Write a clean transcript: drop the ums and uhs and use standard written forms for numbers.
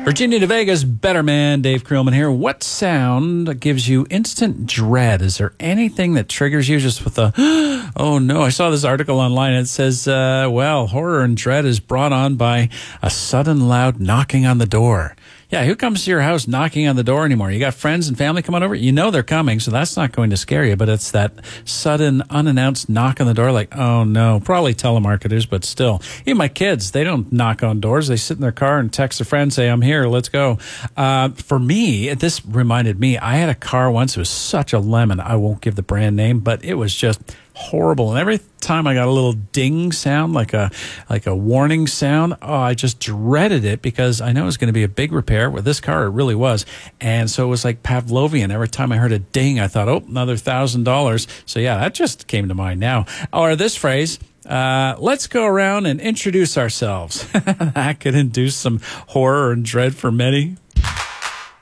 Virginia to Vegas, better man, Dave Krillman here. What sound gives you instant dread? Is there anything that triggers you just with a, oh no? I saw this article online. It says, horror and dread is brought on by a sudden loud knocking on the door. Yeah, who comes to your house knocking on the door anymore? You got friends and family coming over? You know they're coming, so that's not going to scare you, but it's that sudden, unannounced knock on the door like, oh no, probably telemarketers, but still. Even my kids, they don't knock on doors. They sit in their car and text a friend, say, I'm here, let's go. For me, this reminded me, I had a car once, it was such a lemon. I won't give the brand name, but it was just horrible. And every time I got a little ding sound, like a warning sound, I just dreaded it because I know it was going to be a big repair. With this car, it really was. And so it was like Pavlovian. Every time I heard a ding, I thought, oh, another $1,000. So yeah, that just came to mind now. Or this phrase, let's go around and introduce ourselves. That could induce some horror and dread for many.